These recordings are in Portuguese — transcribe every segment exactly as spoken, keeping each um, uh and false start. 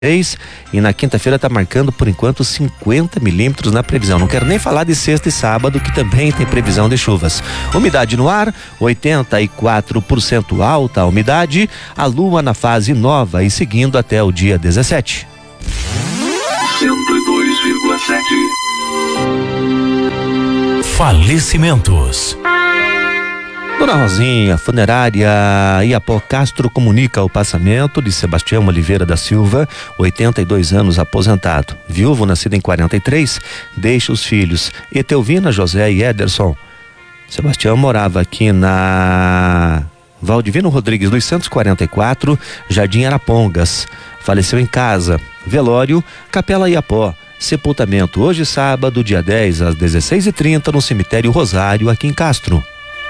e na quinta-feira está marcando por enquanto cinquenta milímetros na previsão. Não quero nem falar de sexta e sábado, que também tem previsão de chuvas. Umidade no ar, oitenta e quatro por cento alta a umidade, a lua na fase nova e seguindo até o dia dezessete. cento e dois vírgula sete. Falecimentos. Dona Rosinha, funerária Iapó Castro, comunica o passamento de Sebastião Oliveira da Silva, oitenta e dois anos, aposentado. Viúvo, nascido em quarenta e três, deixa os filhos Etelvina, José e Ederson. Sebastião morava aqui na Valdivino Rodrigues dos Santos, quarenta e quatro, Jardim Arapongas. Faleceu em casa. Velório, Capela Iapó. Sepultamento hoje, sábado, dia dez, às dezesseis e trinta, no cemitério Rosário, aqui em Castro.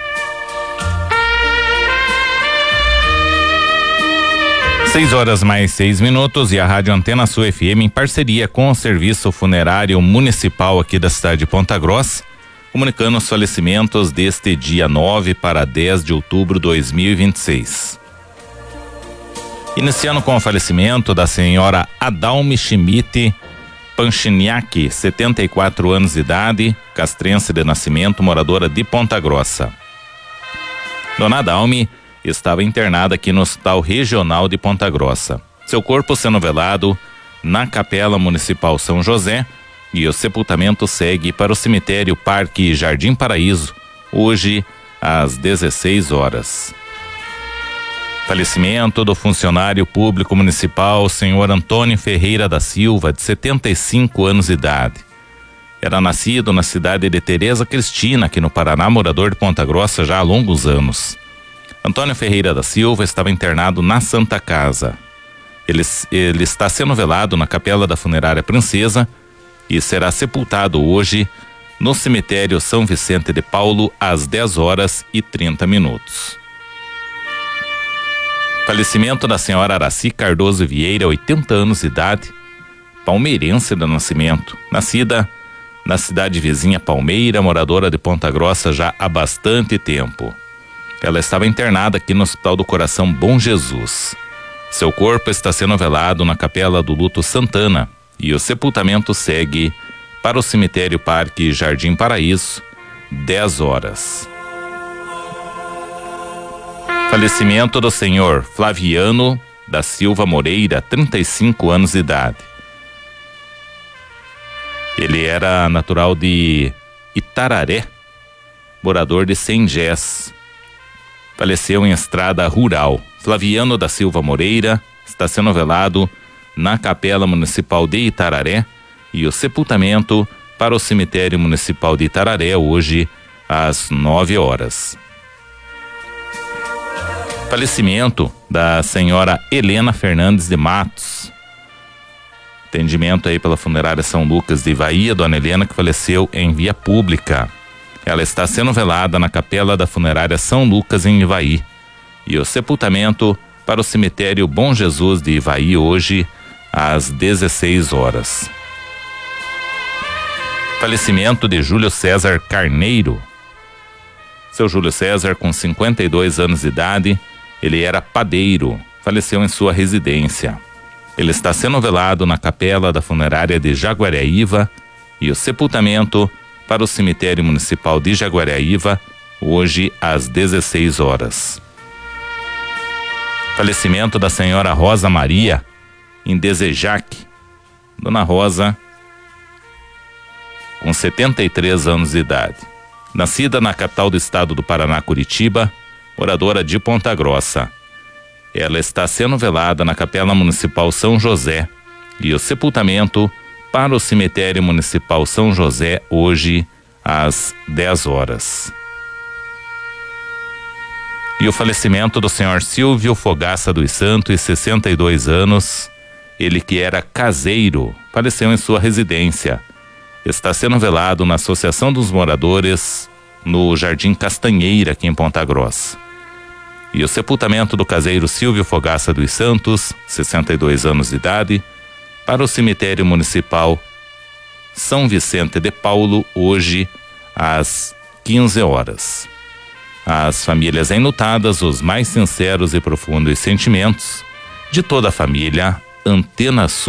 Seis horas mais seis minutos e a Rádio Antena Sul F M, em parceria com o Serviço Funerário Municipal aqui da cidade de Ponta Grossa, comunicando os falecimentos deste dia nove para dez de outubro de dois mil e vinte e seis. Iniciando com o falecimento da senhora Adalme Schmidt Panchiniak, setenta e quatro anos de idade, castrense de nascimento, moradora de Ponta Grossa. Dona Adalme estava internada aqui no Hospital Regional de Ponta Grossa. Seu corpo sendo velado na Capela Municipal São José e o sepultamento segue para o cemitério Parque Jardim Paraíso, hoje às dezesseis horas. Falecimento do funcionário público municipal, senhor Antônio Ferreira da Silva, de setenta e cinco anos de idade. Era nascido na cidade de Tereza Cristina, aqui no Paraná, morador de Ponta Grossa já há longos anos. Antônio Ferreira da Silva estava internado na Santa Casa. Ele, ele está sendo velado na Capela da Funerária Princesa e será sepultado hoje no cemitério São Vicente de Paulo às dez horas e trinta minutos. Falecimento da senhora Araci Cardoso Vieira, oitenta anos de idade, palmeirense de nascimento, nascida na cidade vizinha Palmeira, moradora de Ponta Grossa já há bastante tempo. Ela estava internada aqui no Hospital do Coração Bom Jesus. Seu corpo está sendo velado na Capela do Luto Santana e o sepultamento segue para o cemitério Parque Jardim Paraíso, dez horas. Falecimento do senhor Flaviano da Silva Moreira, trinta e cinco anos de idade. Ele era natural de Itararé, morador de Sengés. Faleceu em estrada rural. Flaviano da Silva Moreira está sendo velado na Capela Municipal de Itararé e o sepultamento para o cemitério municipal de Itararé hoje às nove horas. Falecimento da senhora Helena Fernandes de Matos. Atendimento aí pela funerária São Lucas de Ivaí, a dona Helena, que faleceu em via pública. Ela está sendo velada na Capela da Funerária São Lucas em Ivaí e o sepultamento para o cemitério Bom Jesus de Ivaí hoje às dezesseis horas. Falecimento de Júlio César Carneiro. Seu Júlio César, com cinquenta e dois anos de idade, ele era padeiro, faleceu em sua residência. Ele está sendo velado na Capela da Funerária de Jaguariaíva e o sepultamento para o cemitério municipal de Jaguariaíva, hoje às dezesseis horas. Falecimento da senhora Rosa Maria, em Desejac. Dona Rosa, com setenta e três anos de idade. Nascida na capital do estado do Paraná, Curitiba, moradora de Ponta Grossa. Ela está sendo velada na Capela Municipal São José e o sepultamento para o cemitério municipal São José hoje às dez horas. E o falecimento do senhor Silvio Fogaça dos Santos, sessenta e dois anos, ele que era caseiro, faleceu em sua residência. Está sendo velado na Associação dos Moradores no Jardim Castanheira, aqui em Ponta Grossa. E o sepultamento do caseiro Silvio Fogaça dos Santos, sessenta e dois anos de idade, para o cemitério municipal São Vicente de Paulo, hoje às quinze horas. As famílias enlutadas, os mais sinceros e profundos sentimentos de toda a família Antena Sul.